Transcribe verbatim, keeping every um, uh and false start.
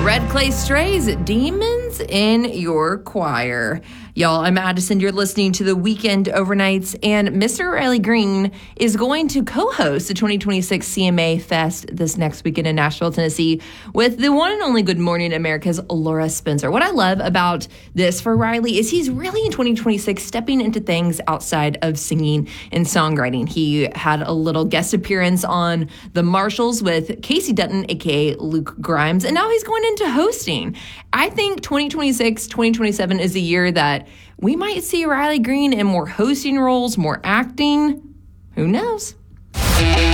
Red Clay Strays, Demons in Your Choir. Y'all, I'm Addison. You're listening to The Weekend Overnights, and Mister Riley Green is going to co-host the twenty twenty-six C M A Fest this next weekend in Nashville, Tennessee, with the one and only Good Morning America's Laura Spencer. What I love about this for Riley is he's really in twenty twenty-six stepping into things outside of singing and songwriting. He had a little guest appearance on The Marshalls with Casey Dutton, a k a. Luke Grimes, and now he's going into hosting. I think twenty twenty-six, twenty twenty-seven is a year that we might see Riley Green in more hosting roles, more acting. Who knows?